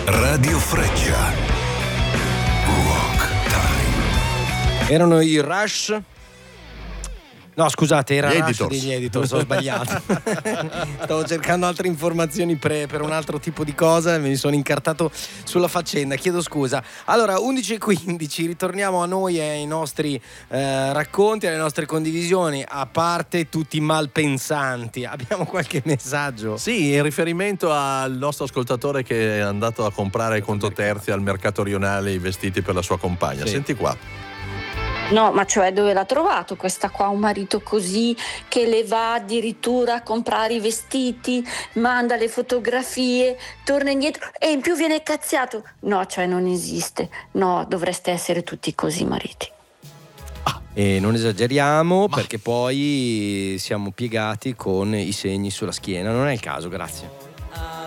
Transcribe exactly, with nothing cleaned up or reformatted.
Radio Freccia. Rock Time. Erano i Rush. No, scusate, era Gli Rush Editors. degli Editors, ho sbagliato. Stavo cercando altre informazioni pre, per un altro tipo di cosa e mi sono incartato sulla faccenda, chiedo scusa. Allora, undici e quindici, ritorniamo a noi e ai nostri eh, racconti, alle nostre condivisioni, a parte tutti i malpensanti. Abbiamo qualche messaggio? Sì, in riferimento al nostro ascoltatore che è andato a comprare conto terzi al mercato rionale i vestiti per la sua compagna. Sì. Senti qua. No, ma cioè dove l'ha trovato questa qua? Un marito così che le va addirittura a comprare i vestiti, manda le fotografie, torna indietro e in più viene cazziato. No, cioè non esiste. No, dovreste essere tutti così mariti. E non esageriamo, ma perché poi siamo piegati con i segni sulla schiena. Non è il caso, grazie.